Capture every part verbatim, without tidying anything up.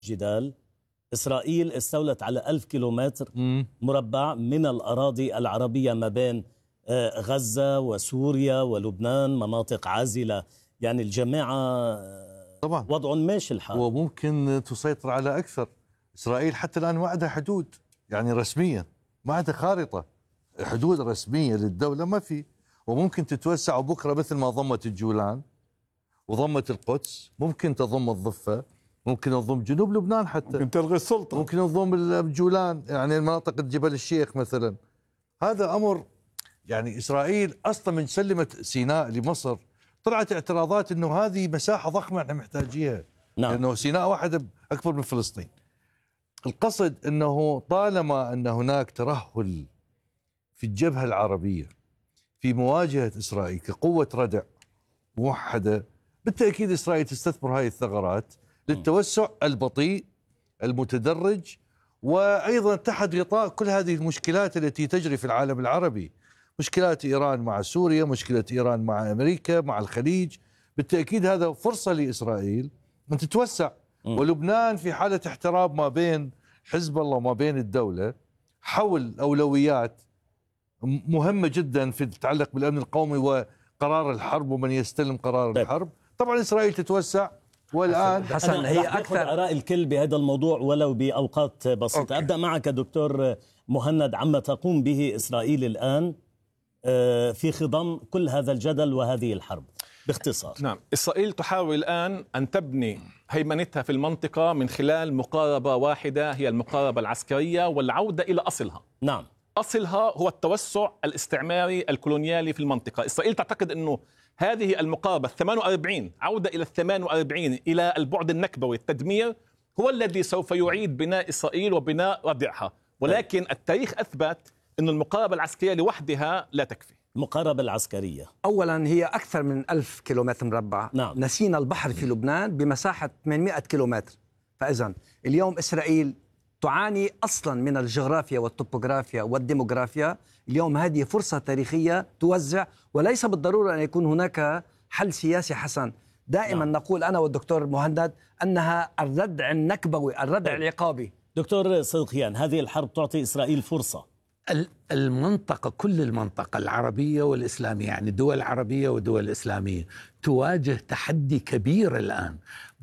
جدال. إسرائيل استولت على ألف كيلومتر مربع من الأراضي العربية ما بين غزة وسوريا ولبنان، مناطق عازلة. يعني الجماعة طبعا وضع ماشي الحال، وممكن تسيطر على أكثر. إسرائيل حتى الآن ما عندها حدود، يعني رسميا ما عندها خارطة حدود رسمية للدولة، ما في. وممكن تتوسع، وبكرة مثل ما ضمت الجولان وضمت القدس ممكن تضم الضفة، ممكن تضم جنوب لبنان، حتى ممكن تلغي السلطة، ممكن تضم الجولان، يعني المناطق جبل الشيخ مثلا. هذا أمر يعني إسرائيل أصلا من سلمت سيناء لمصر طلعت اعتراضات إنه هذه مساحة ضخمة احنا محتاجيها، نعم. لأنه سيناء واحدة أكبر من فلسطين. القصد أنه طالما أن هناك ترهل في الجبهة العربية في مواجهة إسرائيل كقوة ردع موحدة، بالتأكيد إسرائيل تستثمر هذه الثغرات للتوسع البطيء المتدرج، وأيضا تحت غطاء كل هذه المشكلات التي تجري في العالم العربي، مشكلات إيران مع سوريا، مشكلة إيران مع أمريكا مع الخليج. بالتأكيد هذا فرصة لإسرائيل أن تتوسع. ولبنان في حالة احتراب ما بين حزب الله وما بين الدولة حول أولويات مهمة جدا في تتعلق بالأمن القومي وقرار الحرب ومن يستلم قرار طيب. الحرب. طبعا إسرائيل تتوسع. والآن حسن هي أكثر آراء الكل بهذا الموضوع ولو بأوقات بسيطة. أوكي. أبدأ معك دكتور مهند عما تقوم به إسرائيل الآن في خضم كل هذا الجدل وهذه الحرب باختصار. نعم، إسرائيل تحاول الآن أن تبني هيمنتها في المنطقة من خلال مقاربة واحدة، هي المقاربة العسكرية والعودة إلى أصلها. نعم، أصلها هو التوسع الاستعماري الكولونيالي في المنطقة. إسرائيل تعتقد أنه هذه المقاربة الثمان وأربعين، عودة إلى الثمان وأربعين، إلى البعد النكبوي التدمير، هو الذي سوف يعيد بناء إسرائيل وبناء ردعها. ولكن التاريخ أثبت أن المقاربة العسكرية لوحدها لا تكفي. المقاربة العسكرية أولا هي أكثر من ألف كيلومتر مربع. نعم. نسينا البحر في لبنان بمساحة ثمانمائة كيلومتر. فإذن اليوم إسرائيل تعاني أصلا من الجغرافيا والتوبوغرافيا والديموغرافيا. اليوم هذه فرصة تاريخية توزع، وليس بالضرورة أن يكون هناك حل سياسي. حسن دائما نعم. نقول أنا والدكتور مهند أنها الردع النكبوي، الردع العقابي. دكتور صدقيان، هذه الحرب تعطي إسرائيل فرصة. المنطقة، كل المنطقة العربية والإسلامية، يعني الدول العربية والدول الإسلامية تواجه تحدي كبير الآن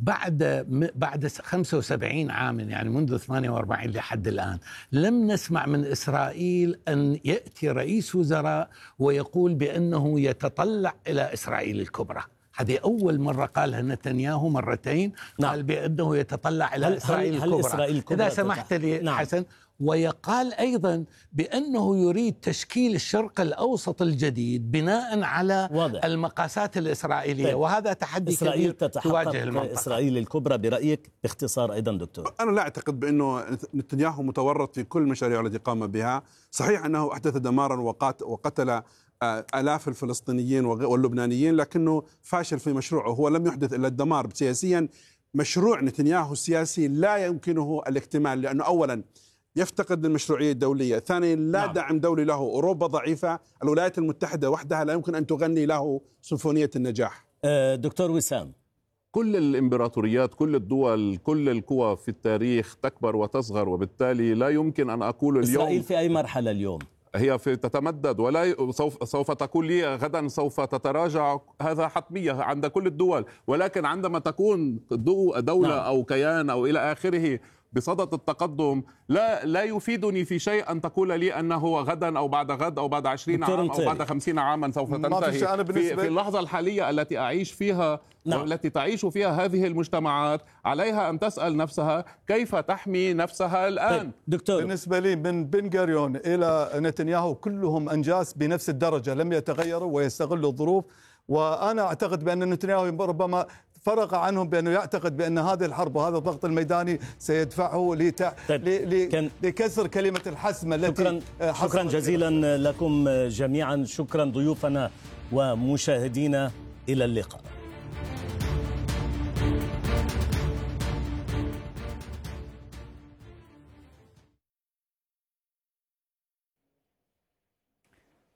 بعد بعد خمسة وسبعين عاما، يعني منذ ثمانية وأربعين لحد الآن لم نسمع من إسرائيل أن يأتي رئيس وزراء ويقول بأنه يتطلع إلى إسرائيل الكبرى. هذه أول مرة قالها نتنياهو مرتين. نعم. قال بأنه يتطلع إلى هل إسرائيل هل الكبرى. إسرائيل الكبرى إذا سمحت لي نعم. حسن، ويقال أيضا بأنه يريد تشكيل الشرق الأوسط الجديد بناء على واضح. المقاسات الإسرائيلية. طيب. وهذا تحدي إسرائيل كبير تواجه المنطقة. إسرائيل الكبرى برأيك باختصار أيضا دكتور؟ أنا لا أعتقد بأنه نتنياهو متورط في كل المشاريع التي قام بها. صحيح أنه أحدث دمارا وقتل آلاف الفلسطينيين واللبنانيين، لكنه فاشل في مشروعه. هو لم يحدث إلا الدمار سياسيا. مشروع نتنياهو السياسي لا يمكنه الاكتمال، لأنه أولا يفتقد المشروعية الدولية، ثانيا لا نعم. دعم دولي له. أوروبا ضعيفة، الولايات المتحدة وحدها لا يمكن أن تغني له سيمفونية النجاح. دكتور وسام، كل الإمبراطوريات، كل الدول، كل القوى في التاريخ تكبر وتصغر، وبالتالي لا يمكن أن أقول اليوم إسرائيل في أي مرحلة اليوم؟ هي في تتمدد، ولا سوف سوف تقول لي غدا سوف تتراجع، هذا حتمية عند كل الدول. ولكن عندما تكون دولة نعم. أو كيان أو إلى آخره بصدد التقدم، لا لا يفيدني في شيء أن تقول لي أنه غدا أو بعد غد أو بعد عشرين عام أو بعد خمسين عاما سوف تنتهي. في, في اللحظة الحالية التي أعيش فيها نعم. والتي تعيش فيها هذه المجتمعات، عليها أن تسأل نفسها كيف تحمي نفسها الآن. دكتور، بالنسبة لي من بن غوريون إلى نتنياهو كلهم أنجاز بنفس الدرجة، لم يتغيروا ويستغلوا الظروف. وأنا أعتقد بأن نتنياهو ربما فرق عنهم بأنه يعتقد بأن هذه الحرب وهذا الضغط الميداني سيدفعه لتع... طيب. ل... ل... لكسر كلمة الحسم التي شكرا, شكرا جزيلا لكم جميعا. شكرا ضيوفنا ومشاهدينا، إلى اللقاء.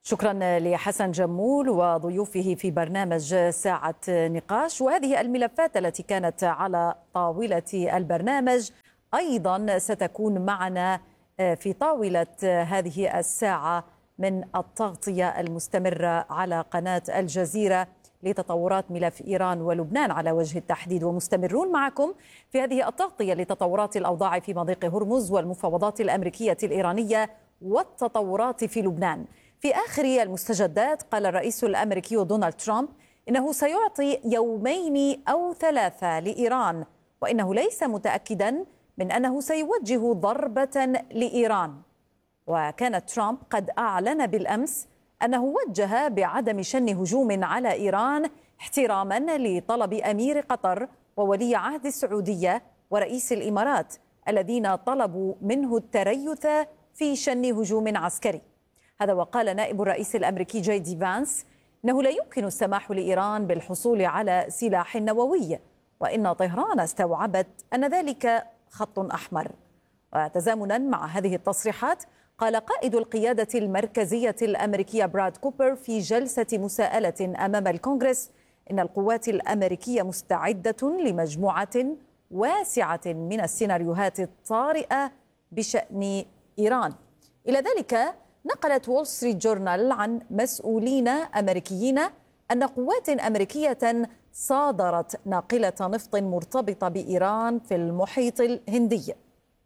شكرا لحسن جمول وضيوفه في برنامج ساعة نقاش. وهذه الملفات التي كانت على طاولة البرنامج أيضا ستكون معنا في طاولة هذه الساعة من التغطية المستمرة على قناة الجزيرة لتطورات ملف إيران ولبنان على وجه التحديد. ومستمرون معكم في هذه التغطية لتطورات الأوضاع في مضيق هرمز والمفاوضات الأمريكية الإيرانية والتطورات في لبنان. في آخر المستجدات قال الرئيس الأمريكي دونالد ترامب إنه سيعطي يومين أو ثلاثة لإيران، وإنه ليس متأكدا من أنه سيوجه ضربة لإيران. وكان ترامب قد أعلن بالأمس أنه وجه بعدم شن هجوم على إيران احتراما لطلب أمير قطر وولي عهد السعودية ورئيس الإمارات الذين طلبوا منه التريث في شن هجوم عسكري. هذا وقال نائب الرئيس الأمريكي جي دي فانس إنه لا يمكن السماح لإيران بالحصول على سلاح نووي، وإن طهران استوعبت أن ذلك خط أحمر. وتزامنا مع هذه التصريحات قال قائد القيادة المركزية الأمريكية براد كوبر في جلسة مساءلة أمام الكونغرس إن القوات الأمريكية مستعدة لمجموعة واسعة من السيناريوهات الطارئة بشأن إيران. إلى ذلك نقلت وول ستريت جورنال عن مسؤولين أمريكيين أن قوات أمريكية صادرت ناقلة نفط مرتبطة بإيران في المحيط الهندي.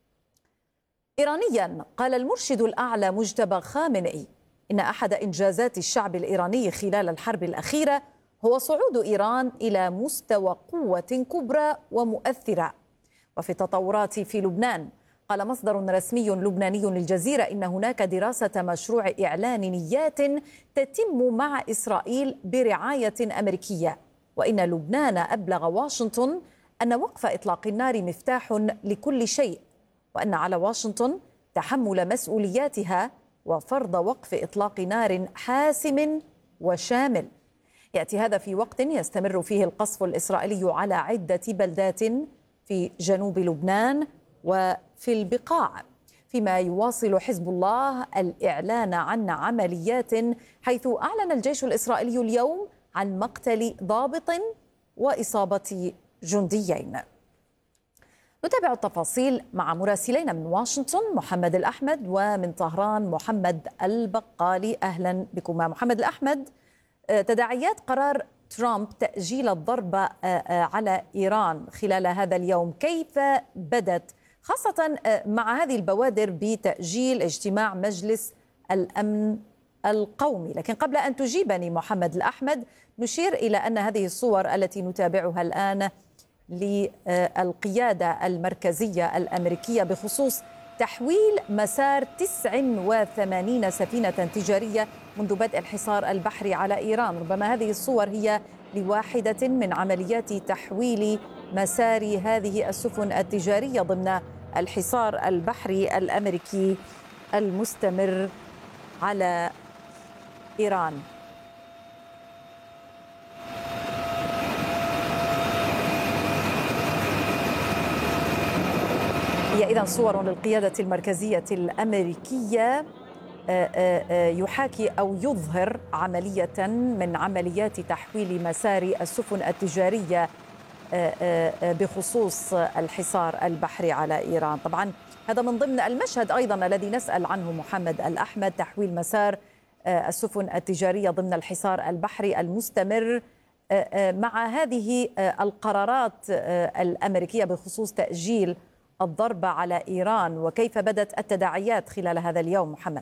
إيرانيا قال المرشد الأعلى مجتبى خامنئي إن أحد إنجازات الشعب الإيراني خلال الحرب الأخيرة هو صعود إيران إلى مستوى قوة كبرى ومؤثرة. وفي التطورات في لبنان قال مصدر رسمي لبناني للجزيرة إن هناك دراسة مشروع إعلان نيات تتم مع إسرائيل برعاية أمريكية، وإن لبنان أبلغ واشنطن أن وقف إطلاق النار مفتاح لكل شيء، وأن على واشنطن تحمل مسؤولياتها وفرض وقف إطلاق نار حاسم وشامل. يأتي هذا في وقت يستمر فيه القصف الإسرائيلي على عدة بلدات في جنوب لبنان وفي البقاع، فيما يواصل حزب الله الإعلان عن عمليات، حيث أعلن الجيش الإسرائيلي اليوم عن مقتل ضابط وإصابة جنديين. نتابع التفاصيل مع مراسلين من واشنطن محمد الأحمد ومن طهران محمد البقالي. أهلا بكما. محمد الأحمد، تداعيات قرار ترامب تأجيل الضربة على إيران خلال هذا اليوم كيف بدت، خاصة مع هذه البوادر بتأجيل اجتماع مجلس الأمن القومي؟ لكن قبل أن تجيبني محمد الأحمد، نشير إلى أن هذه الصور التي نتابعها الآن للقيادة المركزية الأمريكية بخصوص تحويل مسار تسعة وثمانين سفينة تجارية منذ بدء الحصار البحري على إيران. ربما هذه الصور هي لواحدة من عمليات تحويل مسار هذه السفن التجارية ضمن الحصار البحري الأمريكي المستمر على إيران. هي إذن صور للقيادة المركزية الأمريكية يحاكي أو يظهر عملية من عمليات تحويل مسار السفن التجارية بخصوص الحصار البحري على إيران. طبعا هذا من ضمن المشهد أيضا الذي نسأل عنه محمد الأحمد، تحويل مسار السفن التجارية ضمن الحصار البحري المستمر مع هذه القرارات الأمريكية بخصوص تأجيل الضربة على إيران، وكيف بدت التداعيات خلال هذا اليوم محمد؟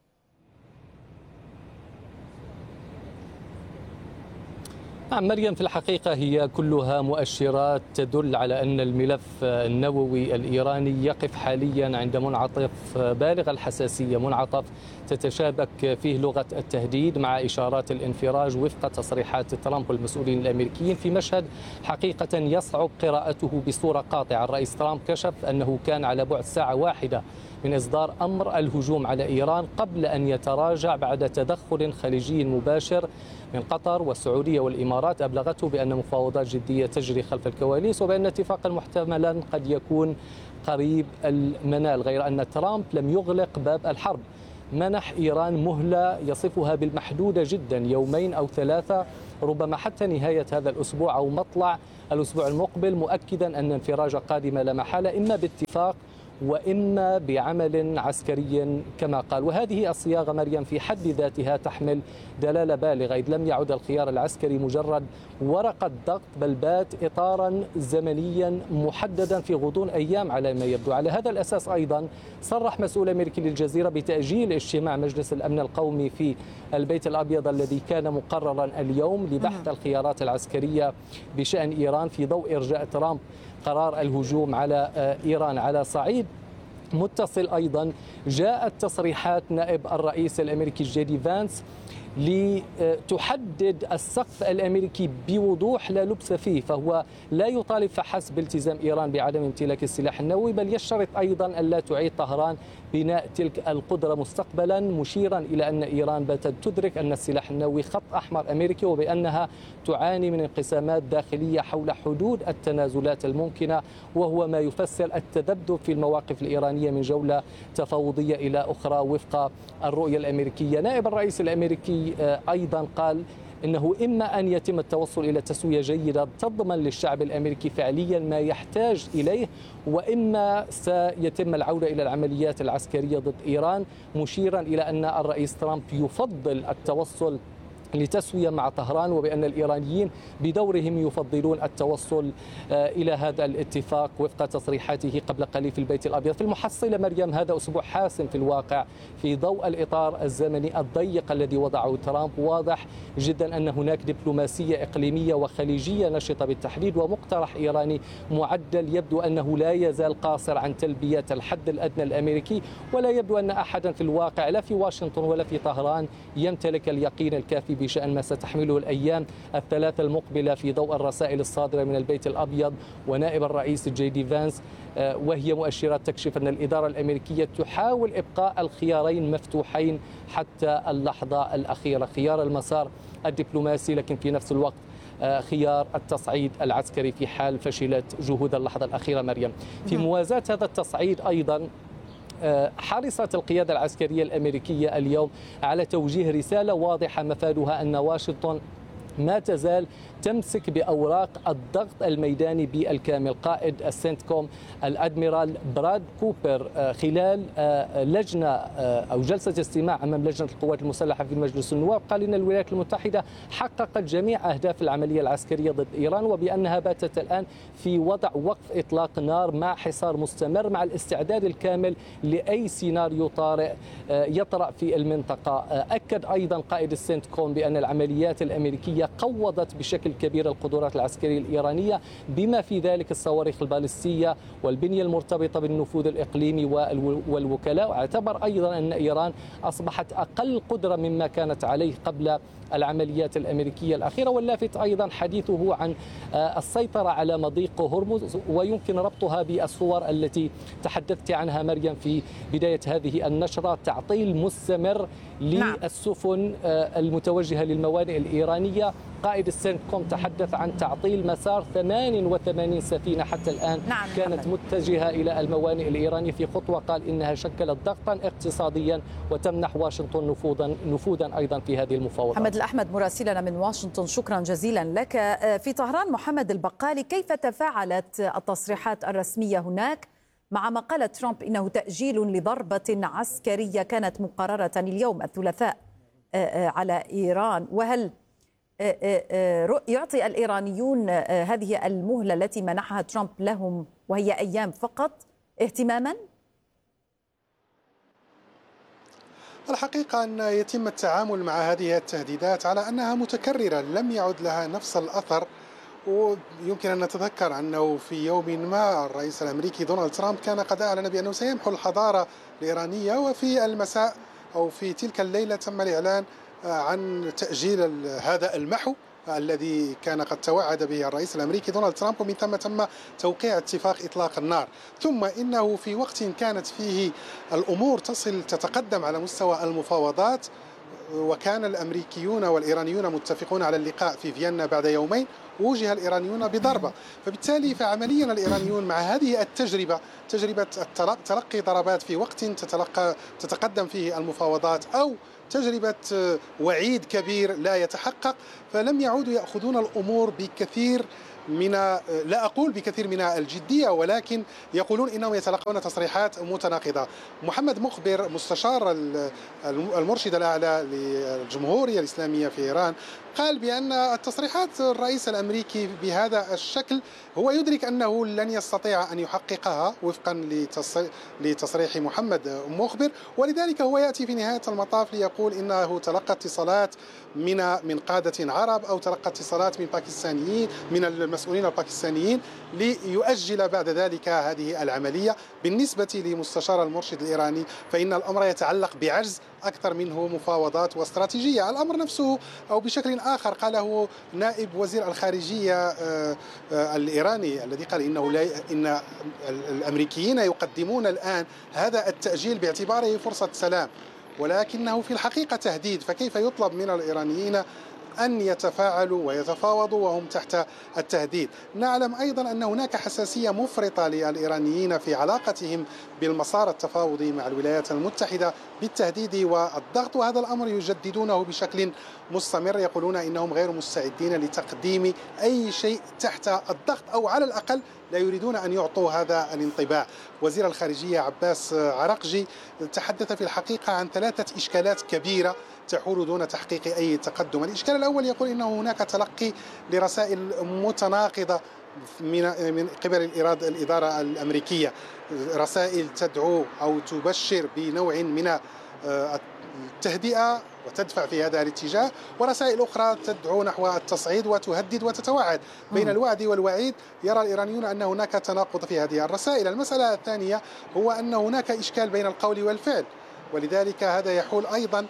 نعم مريم، في الحقيقة هي كلها مؤشرات تدل على أن الملف النووي الإيراني يقف حاليا عند منعطف بالغ الحساسية، منعطف تتشابك فيه لغة التهديد مع إشارات الانفراج وفق تصريحات ترامب والمسؤولين الأمريكيين في مشهد حقيقة يصعب قراءته بصورة قاطعة. الرئيس ترامب كشف أنه كان على بعد ساعة واحدة من إصدار أمر الهجوم على إيران قبل أن يتراجع بعد تدخل خليجي مباشر من قطر والسعودية والإمارات أبلغته بأن مفاوضات جدية تجري خلف الكواليس وبأن اتفاقا محتملا قد يكون قريب المنال، غير أن ترامب لم يغلق باب الحرب منح إيران مهلة يصفها بالمحدودة جدا، يومين أو ثلاثة، ربما حتى نهاية هذا الأسبوع أو مطلع الأسبوع المقبل، مؤكدا أن انفراج قادمة لا محالة، إما باتفاق وإما بعمل عسكري كما قال. وهذه الصياغة مريم في حد ذاتها تحمل دلالة بالغة، إذ لم يعد الخيار العسكري مجرد ورقة ضغط، بل بات إطارا زمنيا محددا في غضون أيام على ما يبدو. على هذا الأساس أيضا صرح مسؤول أمريكي للجزيرة بتأجيل اجتماع مجلس الأمن القومي في البيت الأبيض الذي كان مقررا اليوم لبحث الخيارات العسكرية بشأن إيران في ضوء إرجاء ترامب قرار الهجوم على إيران. على صعيد متصل أيضا جاءت تصريحات نائب الرئيس الأمريكي جي دي فانس لتحدد السقف الأمريكي بوضوح لا لبس فيه، فهو لا يطالب فحسب بالتزام إيران بعدم امتلاك السلاح النووي، بل يشترط أيضا ألا تعيد طهران بناء تلك القدرة مستقبلا، مشيرا إلى أن إيران باتت تدرك أن السلاح النووي خط أحمر أمريكي، وبأنها تعاني من انقسامات داخلية حول حدود التنازلات الممكنة، وهو ما يفسر التذبذب في المواقف الإيرانية من جولة تفاوضية إلى أخرى وفق الرؤية الأمريكية. نائب الرئيس الأمريكي أيضا قال إنه إما أن يتم التوصل إلى تسوية جيدة تضمن للشعب الأمريكي فعليا ما يحتاج إليه، وإما سيتم العودة إلى العمليات العسكرية ضد إيران، مشيرا إلى أن الرئيس ترامب يفضل التوصل لتسوية مع طهران، وبأن الإيرانيين بدورهم يفضلون التوصل إلى هذا الاتفاق وفق تصريحاته قبل قليل في البيت الأبيض. في المحصلة مريم هذا أسبوع حاسم في الواقع في ضوء الإطار الزمني الضيق الذي وضعه ترامب. واضح جدا أن هناك دبلوماسية إقليمية وخليجية نشطة بالتحديد، ومقترح إيراني معدل يبدو أنه لا يزال قاصر عن تلبية الحد الأدنى الأمريكي، ولا يبدو أن أحدا في الواقع لا في واشنطن ولا في طهران يمتلك اليقين الكافي بشأن ما ستحمله الأيام الثلاثة المقبلة في ضوء الرسائل الصادرة من البيت الأبيض ونائب الرئيس جي دي فانس، وهي مؤشرات تكشف أن الإدارة الأمريكية تحاول إبقاء الخيارين مفتوحين حتى اللحظة الأخيرة، خيار المسار الدبلوماسي لكن في نفس الوقت خيار التصعيد العسكري في حال فشلت جهود اللحظة الأخيرة. مريم، في موازاة هذا التصعيد أيضا حرصت القيادة العسكرية الأمريكية اليوم على توجيه رسالة واضحة مفادها أن واشنطن ما تزال تمسك بأوراق الضغط الميداني بالكامل. قائد السنتكوم الأدميرال براد كوبر خلال لجنة أو جلسة استماع أمام لجنة القوات المسلحة في مجلس النواب قال إن الولايات المتحدة حققت جميع أهداف العملية العسكرية ضد إيران، وبأنها باتت الآن في وضع وقف إطلاق نار مع حصار مستمر مع الاستعداد الكامل لأي سيناريو طارئ يطرأ في المنطقة. أكد أيضا قائد السنتكوم بأن العمليات الأمريكية قوضت بشكل كبير القدرات العسكرية الإيرانية بما في ذلك الصواريخ البالستية والبنية المرتبطة بالنفوذ الإقليمي والوكلاء. واعتبر أيضا أن إيران أصبحت أقل قدرة مما كانت عليه قبل العمليات الأمريكية الأخيرة. واللافت أيضا حديثه عن السيطرة على مضيق هرمز، ويمكن ربطها بالصور التي تحدثت عنها مريم في بداية هذه النشرة، تعطيل مستمر للسفن المتوجهة للموانئ الإيرانية. قائد السنتكوم تحدث عن تعطيل مسار ثمانية وثمانين سفينة حتى الآن نعم كانت محمد. متجهة إلى الموانئ الإيرانية، في خطوة قال إنها شكلت ضغطا اقتصاديا وتمنح واشنطن نفوذا نفوذا أيضا في هذه المفاوضات. محمد الأحمد مراسلنا من واشنطن، شكرا جزيلا لك. في طهران محمد البقالي، كيف تفاعلت التصريحات الرسمية هناك مع ما قال ترامب إنه تأجيل لضربة عسكرية كانت مقررة اليوم الثلاثاء على إيران؟ وهل يعطي الإيرانيون هذه المهلة التي منحها ترامب لهم وهي أيام فقط اهتماما؟ الحقيقة أن يتم التعامل مع هذه التهديدات على أنها متكررة لم يعد لها نفس الأثر. ويمكن أن نتذكر أنه في يوم ما الرئيس الأمريكي دونالد ترامب كان قد أعلن بأنه سيمحو الحضارة الإيرانية، وفي المساء أو في تلك الليلة تم الإعلان عن تأجيل هذا المحو الذي كان قد توعد به الرئيس الأمريكي دونالد ترامب، ومن ثم تم توقيع اتفاق إطلاق النار. ثم إنه في وقت كانت فيه الأمور تصل تتقدم على مستوى المفاوضات وكان الأمريكيون والإيرانيون متفقون على اللقاء في فيينا بعد يومين، وجه الإيرانيون بضربة. فبالتالي فعمليا الإيرانيون مع هذه التجربة، تجربة تلقي ضربات في وقت تتلقى تتقدم فيه المفاوضات، أو تجربة وعيد كبير لا يتحقق، فلم يعودوا يأخذون الأمور بكثير من، لا أقول بكثير من الجدية، ولكن يقولون إنهم يتلقون تصريحات متناقضة. محمد مخبر مستشار المرشد الأعلى للجمهورية الإسلامية في إيران قال بأن التصريحات الرئيس الأمريكي بهذا الشكل هو يدرك أنه لن يستطيع أن يحققها وفقا لتصريح محمد مخبر، ولذلك هو يأتي في نهاية المطاف ليقول إنه تلقى اتصالات من من قادة عرب أو تلقى اتصالات من باكستانيين من المسؤولين الباكستانيين ليؤجل بعد ذلك هذه العملية. بالنسبة لمستشار المرشد الإيراني فإن الأمر يتعلق بعجز أكثر منه مفاوضات واستراتيجية. الأمر نفسه أو بشكل آخر قاله نائب وزير الخارجية الإيراني الذي قال إنه لا إن الأمريكيين يقدمون الآن هذا التأجيل باعتباره فرصة سلام، ولكنه في الحقيقة تهديد. فكيف يطلب من الإيرانيين أن يتفاعلوا ويتفاوضوا وهم تحت التهديد؟ نعلم أيضا أن هناك حساسية مفرطة للإيرانيين في علاقتهم بالمسار التفاوضي مع الولايات المتحدة بالتهديد والضغط، وهذا الأمر يجددونه بشكل مستمر. يقولون إنهم غير مستعدين لتقديم أي شيء تحت الضغط، أو على الأقل لا يريدون أن يعطوا هذا الانطباع. وزير الخارجية عباس عرقجي تحدث في الحقيقة عن ثلاثة إشكالات كبيرة تحول دون تحقيق أي تقدم. الإشكال الأول يقول إنه هناك تلقي لرسائل متناقضة من من قبل الإدارة الأمريكية، رسائل تدعو أو تبشر بنوع من التهدئة وتدفع في هذا الاتجاه، ورسائل أخرى تدعو نحو التصعيد وتهدد وتتوعد. بين الوعد والوعيد يرى الإيرانيون أن هناك تناقض في هذه الرسائل. المسألة الثانية هو أن هناك إشكال بين القول والفعل، ولذلك هذا يحول أيضا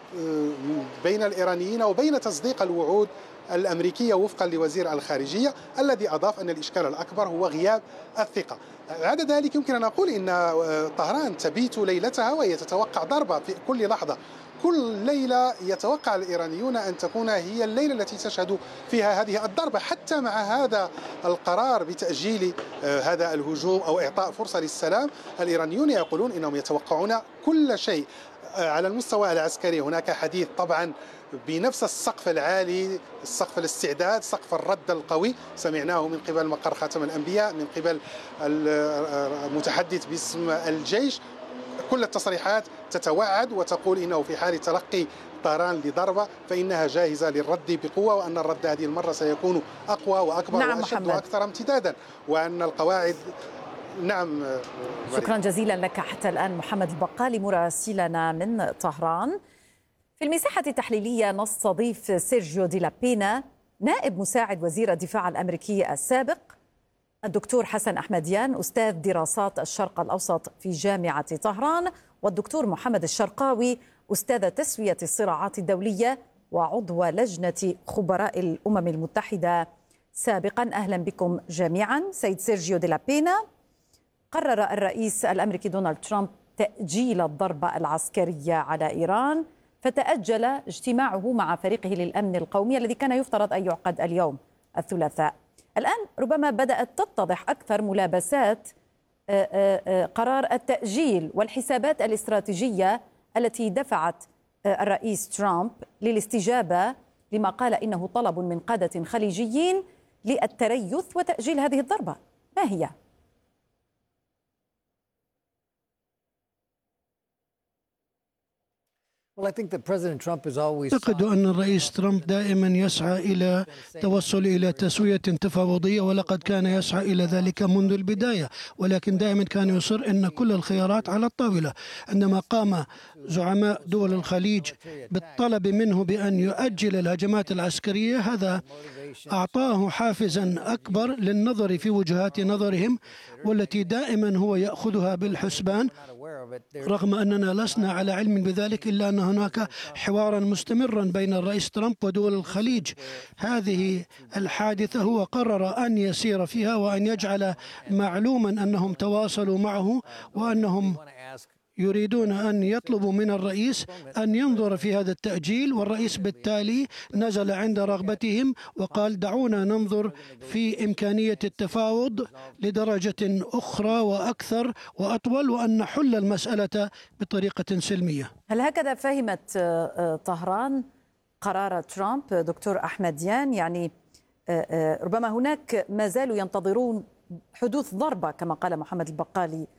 بين الإيرانيين وبين تصديق الوعود الأمريكية وفقا لوزير الخارجية، الذي أضاف أن الإشكال الأكبر هو غياب الثقة. بعد ذلك يمكن أن أقول إن طهران تبيت ليلتها وهي تتوقع ضربة في كل لحظة. كل ليلة يتوقع الإيرانيون أن تكون هي الليلة التي تشهد فيها هذه الضربة. حتى مع هذا القرار بتأجيل هذا الهجوم أو إعطاء فرصة للسلام، الإيرانيون يقولون إنهم يتوقعون كل شيء. على المستوى العسكري هناك حديث طبعا بنفس السقف العالي، سقف الاستعداد، سقف الرد القوي، سمعناه من قبل مقر خاتم الأنبياء، من قبل المتحدث باسم الجيش. كل التصريحات تتوعد وتقول إنه في حال تلقي طهران لضربة فإنها جاهزة للرد بقوة، وأن الرد هذه المرة سيكون أقوى وأكبر نعم وأشد محمد. وأكثر امتدادا، وأن القواعد. نعم. شكرا جزيلا لك حتى الآن محمد البقالي مراسلنا من طهران. في المساحة التحليلية نستضيف سيرجيو دي لابينا نائب مساعد وزير الدفاع الأمريكي السابق، الدكتور حسن أحمديان أستاذ دراسات الشرق الأوسط في جامعة طهران، والدكتور محمد الشرقاوي أستاذ تسوية الصراعات الدولية وعضو لجنة خبراء الأمم المتحدة سابقا. أهلا بكم جميعا. سيد سيرجيو دي لابينا، قرر الرئيس الأمريكي دونالد ترامب تأجيل الضربة العسكرية على إيران، فتأجل اجتماعه مع فريقه للأمن القومي الذي كان يفترض أن يعقد اليوم الثلاثاء. الآن ربما بدأت تتضح أكثر ملابسات قرار التأجيل والحسابات الاستراتيجية التي دفعت الرئيس ترامب للاستجابة لما قال إنه طلب من قادة خليجيين للتريث وتأجيل هذه الضربة. ما هي؟ أعتقد أن الرئيس ترامب دائما يسعى إلى توصل إلى تسوية تفاوضية، ولقد كان يسعى إلى ذلك منذ البداية، ولكن دائما كان يصر أن كل الخيارات على الطاولة. عندما قام زعماء دول الخليج بالطلب منه بأن يؤجل الهجمات العسكرية، هذا أعطاه حافزا أكبر للنظر في وجهات نظرهم والتي دائما هو يأخذها بالحسبان، رغم أننا لسنا على علم بذلك، إلا أن هناك حوارا مستمرا بين الرئيس ترامب ودول الخليج. هذه الحادثة هو قرر أن يسير فيها وأن يجعل معلوما أنهم تواصلوا معه وأنهم يريدون أن يطلبوا من الرئيس أن ينظر في هذا التأجيل، والرئيس بالتالي نزل عند رغبتهم وقال دعونا ننظر في إمكانية التفاوض لدرجة أخرى وأكثر وأطول، وأن نحل المسألة بطريقة سلمية. هل هكذا فهمت طهران قرار ترامب دكتور أحمد يان؟ يعني ربما هناك ما زالوا ينتظرون حدوث ضربة كما قال محمد البقالي